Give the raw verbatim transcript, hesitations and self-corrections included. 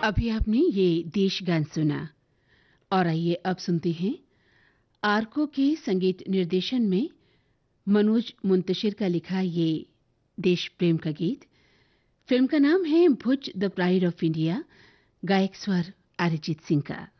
अभी आपने ये देश गान सुना और आइए अब सुनते हैं आरको के संगीत निर्देशन में मनोज मुंतशिर का लिखा ये देश प्रेम का गीत। फिल्म का नाम है भुज द प्राइड ऑफ इंडिया। गायक स्वर अरिजीत सिंह का।